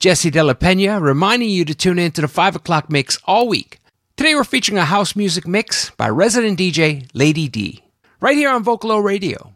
Jesse De La Pena reminding you to tune in to the 5 o'clock mix all week. Today we're featuring a house music mix by resident DJ Lady D, right here on Vocalo Radio.